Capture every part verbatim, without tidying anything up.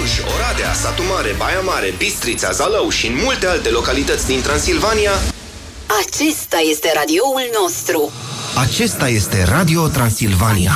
Cluj, Oradea, Satu Mare, Baia Mare, Bistrița, Zalău și în multe alte localități din Transilvania. Acesta este radioul nostru. Acesta este Radio Transilvania.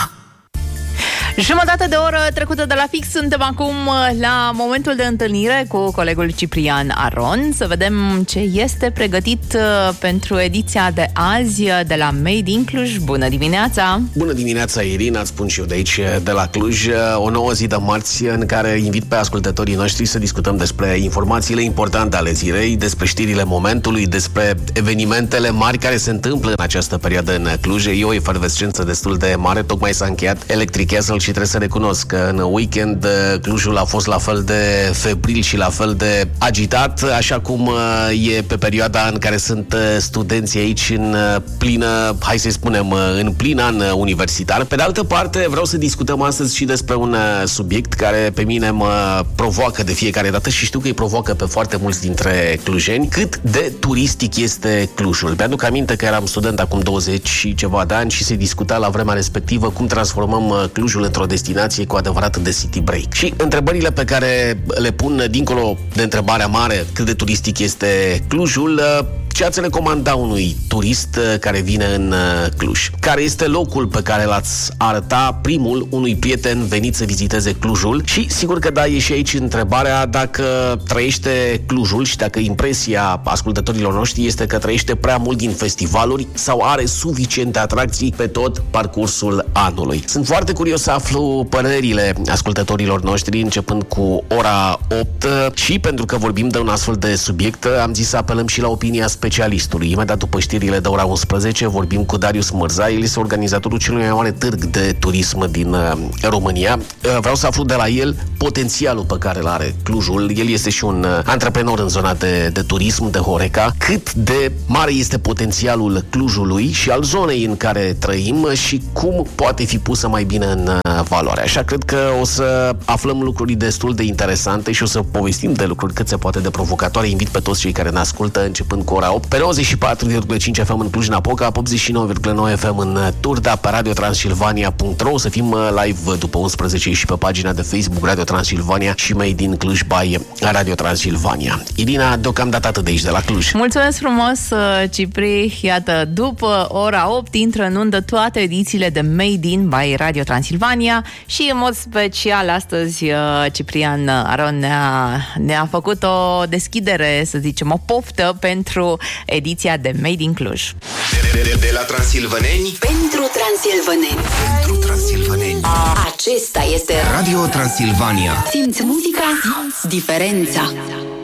Jumătate de oră trecută de la fix, suntem acum la momentul de întâlnire cu colegul Ciprian Aron, să vedem ce este pregătit pentru ediția de azi de la Made in Cluj. Bună dimineața! Bună dimineața, Irina, îți spun și eu de aici, de la Cluj, o nouă zi de marți în care invit pe ascultătorii noștri să discutăm despre informațiile importante ale zilei, despre știrile momentului, despre evenimentele mari care se întâmplă în această perioadă în Cluj. E o efervescență destul de mare, tocmai s-a încheiat Electric Castle și trebuie să recunosc că în weekend Clujul a fost la fel de febril și la fel de agitat, așa cum e pe perioada în care sunt studenții aici în plină, hai să spunem, în plin an universitar. Pe de altă parte, vreau să discutăm astăzi și despre un subiect care pe mine mă provoacă de fiecare dată și știu că îi provoacă pe foarte mulți dintre clujeni. Cât de turistic este Clujul? Mi-aduc aminte că eram student acum douăzeci și ceva de ani și se discuta la vremea respectivă cum transformăm Clujul într-o destinație cu adevărat de city break. Și întrebările pe care le pun dincolo de întrebarea mare, cât de turistic este Clujul, ce ați recomanda unui turist care vine în Cluj? Care este locul pe care l-ați arăta primul unui prieten venit să viziteze Clujul? Și sigur că da, e și aici întrebarea dacă trăiește Clujul și dacă impresia ascultătorilor noștri este că trăiește prea mult din festivaluri sau are suficiente atracții pe tot parcursul anului. Sunt foarte curios să aflu părerile ascultătorilor noștri începând cu ora opt și pentru că vorbim de un astfel de subiect, am zis să apelăm și la opinia specialistului. Imediat după știrile de ora unsprezece vorbim cu Darius Mărza, el este organizatorul celui mai mare târg de turism din uh, România. Uh, vreau să aflu de la el potențialul pe care îl are Clujul. El este și un uh, antreprenor în zona de, de turism, de Horeca. Cât de mare este potențialul Clujului și al zonei în care trăim și cum poate fi pusă mai bine în uh, valoare. Așa cred că o să aflăm lucruri destul de interesante și o să povestim de lucruri cât se poate de provocatoare. Invit pe toți cei care ne ascultă începând cu ora opt pe nouăzeci și patru virgulă cinci F M în Cluj-Napoca, optzeci și nouă virgulă nouă F M în Turda, pe radio transilvania punct ro. O să fim live după unsprezece și pe pagina de Facebook Radio Transilvania și Made in Cluj by Radio Transilvania. Irina, deocamdată atât de aici de la Cluj. Mulțumesc frumos, Cipri. Iată, după ora opt intră în undă toate edițiile de Made in by Radio Transilvania și în mod special astăzi Ciprian Aron ne-a, ne-a făcut o deschidere, să zicem, o poftă pentru ediția de Made in Cluj. De, de, de la transilvăneni pentru transilvăneni. Pentru transilvăneni. Acesta este Radio Transilvania. Simți muzica, simți diferența.